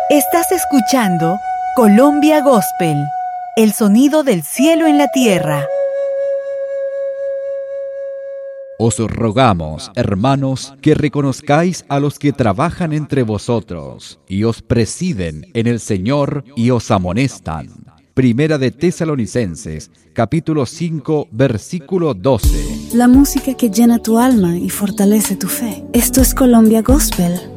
Estás escuchando Colombia Gospel, el sonido del cielo en la tierra. Os rogamos, hermanos, que reconozcáis a los que trabajan entre vosotros y os presiden en el Señor y os amonestan. Primera de Tesalonicenses, capítulo 5, versículo 12. La música que llena tu alma y fortalece tu fe. Esto es Colombia Gospel